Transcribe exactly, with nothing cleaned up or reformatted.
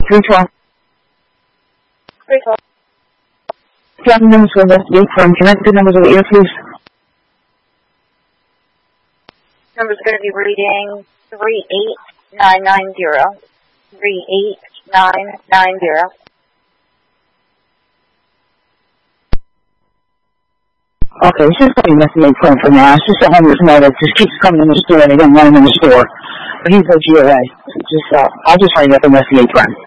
three twelve. three twelve. Seven numbers for investigate from. Can I get the numbers of the ear, please? Number's going to be reading three eight nine nine zero. three eight nine nine zero. Okay, it's just probably investigate from for now. It's just a homeless man that just keeps coming in the store and they don't want him in the store. But he's no G O A. Just, uh, I'll just hang up and investigate from.